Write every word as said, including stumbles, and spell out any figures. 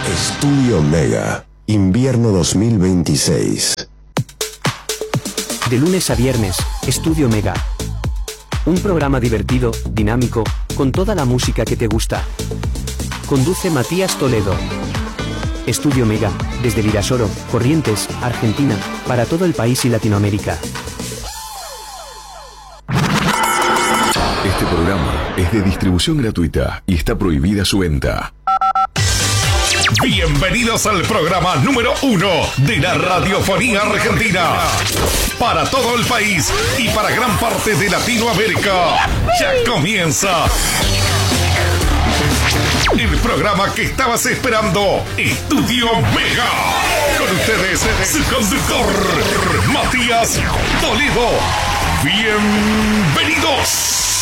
Estudio Mega, invierno dos mil veintiséis. De lunes a viernes, Estudio Mega. Un programa divertido, dinámico, con toda la música que te gusta. Conduce Matías Toledo. Estudio Mega, desde Virasoro, Corrientes, Argentina, para todo el país y Latinoamérica. Este programa es de distribución gratuita y está prohibida su venta. Bienvenidos al programa número uno de la radiofonía argentina. Para todo el país y para gran parte de Latinoamérica. Ya comienza el programa que estabas esperando, Estudio Mega. Con ustedes, su conductor, Matías Toledo. Bienvenidos.